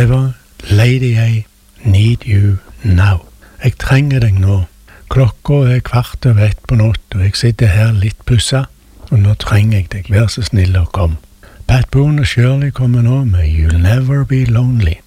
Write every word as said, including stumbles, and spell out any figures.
Forever, lady, I need you now. Jeg trenger deg nå. Klokka er kvart over ett på natt, og jeg sitter her litt pussa, og nå trenger jeg deg. Vær så snill og kom. Pat Boone og Shirley kommer nå med You'll Never Be Lonely.